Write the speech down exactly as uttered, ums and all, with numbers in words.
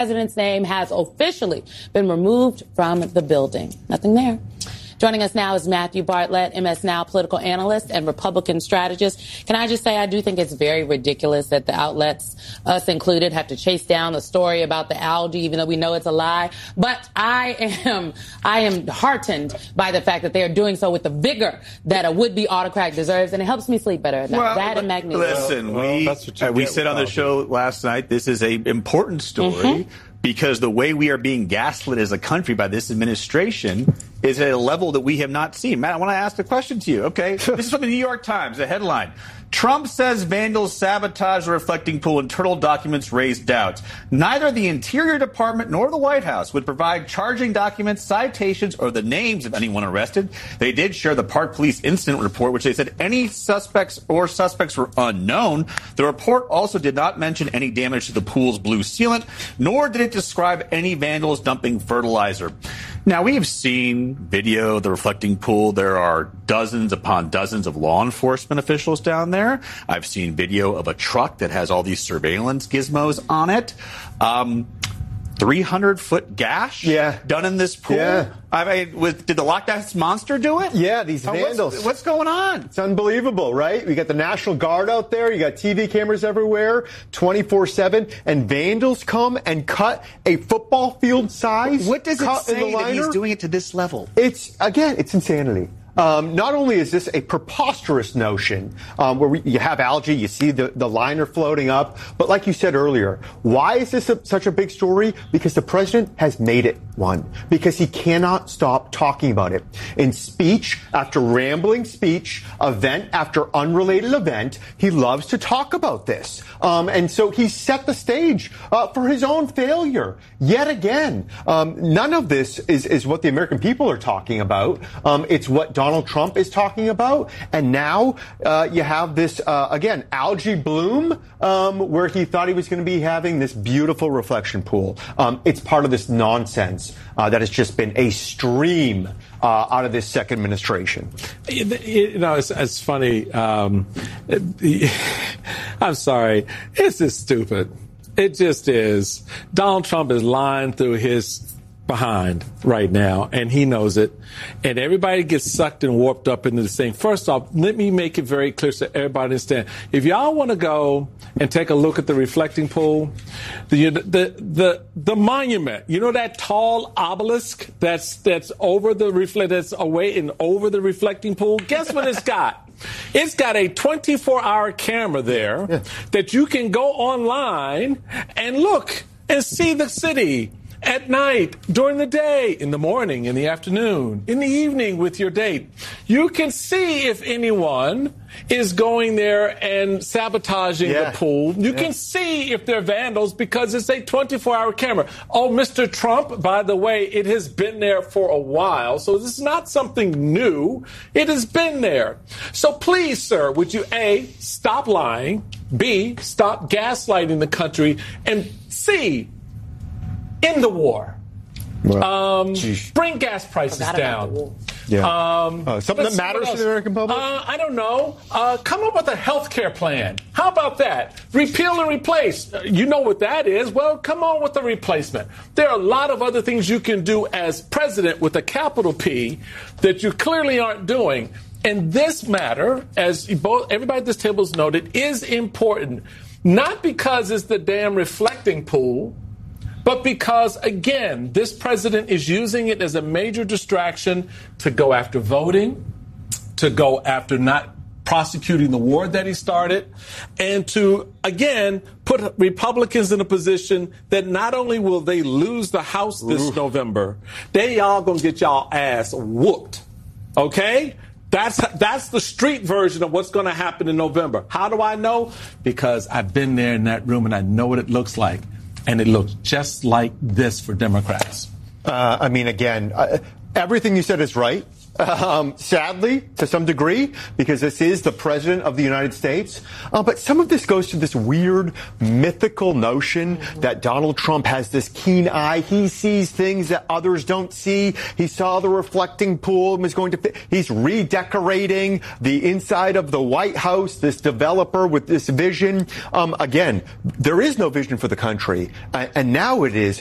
president's name has officially been removed from the building. Nothing there. Joining us now is Matthew Bartlett, M S Now political analyst and Republican strategist. Can I just say I do think it's very ridiculous that the outlets, us included, have to chase down the story about the algae, even though we know it's a lie. But I am I am heartened by the fact that they are doing so with the vigor that a would-be autocrat deserves, and it helps me sleep better at night. Well, that and magnesium. Listen, well, we, uh, we said on the show last night, this is a important story. Mm-hmm. Because the way we are being gaslit as a country by this administration is at a level that we have not seen. Matt, I want to ask a question to you. Okay, this is from the New York Times, a headline. Trump says vandals sabotage the reflecting pool. Internal documents raise doubts. Neither the Interior Department nor the White House would provide charging documents, citations, or the names of anyone arrested. They did share the Park Police incident report, which they said any suspects or suspects were unknown. The report also did not mention any damage to the pool's blue sealant, nor did it describe any vandals dumping fertilizer. Now, we have seen video of the reflecting pool. There are dozens upon dozens of law enforcement officials down there. I've seen video of a truck that has all these surveillance gizmos on it. Um, three hundred foot gash yeah. done in this pool. Yeah. I mean, with, did the Loch Ness Monster do it? Yeah, these oh, vandals. What's, what's going on? It's unbelievable, right? We got the National Guard out there. You got T V cameras everywhere, twenty-four seven. And vandals come and cut a football field size. What does it say that he's liner. doing it to this level? It's, again, it's insanity. Um, not only is this a preposterous notion um, where we, you have algae, you see the, the liner floating up, but like you said earlier, why is this a, such a big story? Because the president has made it one. Because he cannot stop talking about it. In speech after rambling speech, event after unrelated event, he loves to talk about this. Um, and so he set the stage uh, for his own failure. Yet again, um, none of this is, is what the American people are talking about. Um, it's what Donald Trump is talking about. And now uh, you have this, uh, again, algae bloom, um, where he thought he was going to be having this beautiful reflection pool. Um, it's part of this nonsense uh, that has just been a stream uh, out of this second administration. You know, it's, it's funny. Um, I'm sorry. It's just stupid. It just is. Donald Trump is lying through his behind right now, and he knows it. And everybody gets sucked and warped up into this thing. First off, let me make it very clear so everybody understands. If y'all want to go and take a look at the reflecting pool, the the the the monument, you know that tall obelisk that's that's over the reflect that's away and over the reflecting pool. Guess what it's got? It's got a twenty-four hour camera there yeah. that you can go online and look and see the city. At night, during the day, in the morning, in the afternoon, in the evening with your date. You can see if anyone is going there and sabotaging yeah. the pool. You yeah. can see if they're vandals because it's a twenty-four hour camera. Oh, Mister Trump, by the way, it has been there for a while, so this is not something new. It has been there. So please, sir, would you, A, stop lying, B, stop gaslighting the country, and C, end the war. Well, um, bring gas prices down. Yeah. Um, uh, something that matters to the American public? Uh, I don't know. Uh, come up with a health care plan. How about that? Repeal and replace. Uh, you know what that is. Well, come on with a replacement. There are a lot of other things you can do as president with a capital P that you clearly aren't doing. And this matter, as both everybody at this table has noted, is important. Not because it's the damn reflecting pool, but because, again, this president is using it as a major distraction to go after voting, to go after not prosecuting the war that he started, and to, again, put Republicans in a position that not only will they lose the House this Ooh. November, they all gonna get y'all ass whooped, okay? That's that's the street version of what's going to happen in November. How do I know? Because I've been there in that room and I know what it looks like. And it looks just like this for Democrats. Uh, I mean, again, uh, everything you said is right. Um, sadly, to some degree, because this is the president of the United States. Uh, but some of this goes to this weird mythical notion mm-hmm. that Donald Trump has this keen eye. He sees things that others don't see. He saw the reflecting pool and was going to fit. He's redecorating the inside of the White House, this developer with this vision. Um, again, there is no vision for the country. Uh, and now it is